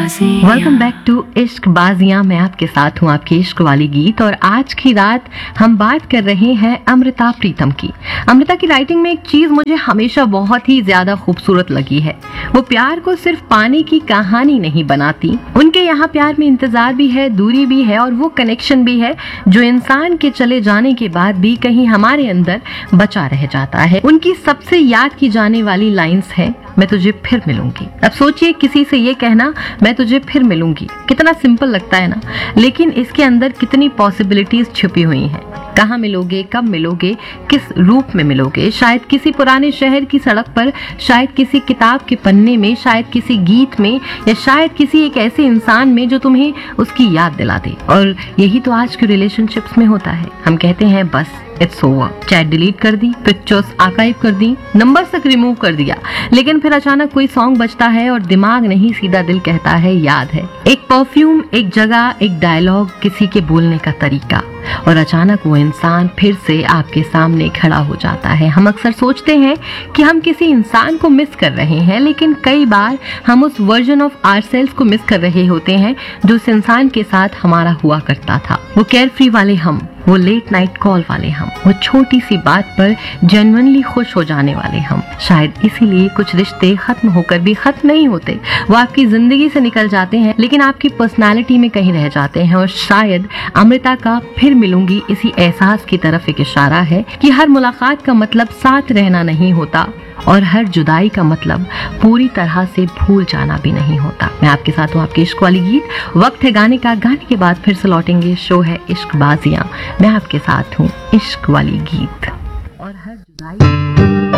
Welcome back to इश्क बाजियां। मैं आपके साथ हूँ, आपकी इश्क वाली गीत। और आज की रात हम बात कर रहे हैं अमृता प्रीतम की। अमृता की राइटिंग में एक चीज मुझे हमेशा बहुत ही ज्यादा खूबसूरत लगी है। वो प्यार को सिर्फ पाने की कहानी नहीं बनाती, उनके यहाँ प्यार में इंतजार भी है, दूरी भी है और वो कनेक्शन भी है जो इंसान के चले जाने के बाद भी कहीं हमारे अंदर बचा रह जाता है। उनकी सबसे याद की जाने वाली लाइन्स है, मैं तुझे फिर मिलूंगी। अब सोचिए, किसी से ये कहना मैं तुझे फिर मिलूंगी कितना सिंपल लगता है ना, लेकिन इसके अंदर कितनी पॉसिबिलिटीज छुपी हुई हैं। कहाँ मिलोगे, कब मिलोगे, किस रूप में मिलोगे? शायद किसी पुराने शहर की सड़क पर, शायद किसी किताब के पन्ने में, शायद किसी गीत में, या शायद किसी एक ऐसे इंसान में जो तुम्हें उसकी याद दिला दे। और यही तो आज के रिलेशनशिप्स में होता है। हम कहते हैं बस इट्स ओवर, चैट डिलीट कर दी, पिक्चर्स आर्काइव कर दी, नंबर तक रिमूव कर दिया, लेकिन फिर अचानक कोई सॉन्ग बजता है और दिमाग नहीं सीधा दिल कहता है याद है। एक परफ्यूम, एक जगह, एक डायलॉग, किसी के बोलने का तरीका, और अचानक वो इंसान फिर से आपके सामने खड़ा हो जाता है। हम अक्सर सोचते हैं कि हम किसी इंसान को मिस कर रहे हैं, लेकिन कई बार हम उस वर्जन ऑफ आवरसेल्व्स को मिस कर रहे होते हैं जो उस इंसान के साथ हमारा हुआ करता था। वो केयरफ्री वाले हम, वो लेट नाइट कॉल वाले हम, वो छोटी सी बात पर जेन्युइनली खुश हो जाने वाले हम। शायद इसीलिए कुछ रिश्ते खत्म होकर भी खत्म नहीं होते। वो आपकी जिंदगी से निकल जाते हैं लेकिन आपकी पर्सनालिटी में कहीं रह जाते हैं। और शायद अमृता का फिर मिलूंगी इसी एहसास की तरफ एक इशारा है कि हर मुलाकात का मतलब साथ रहना नहीं होता और हर जुदाई का मतलब पूरी तरह से भूल जाना भी नहीं होता। मैं आपके साथ हूँ, आपकी इश्क वाली गीत। वक्त है गाने का, गाने के बाद फिर से लौटेंगे। शो है इश्क बाजियां, मैं आपके साथ हूँ, इश्क वाली गीत। और हर जुदाई